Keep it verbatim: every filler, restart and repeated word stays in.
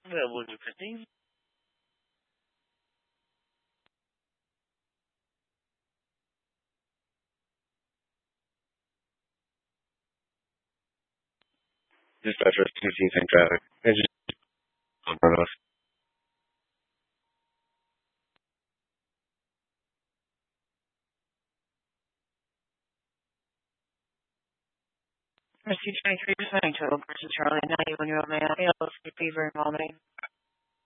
Available to Christine. Dispatcher fifteen Saint traffic. I just in front of us. Rescue twenty-three percent total versus Charlie ninety-one year old man. A L C fever and vomiting.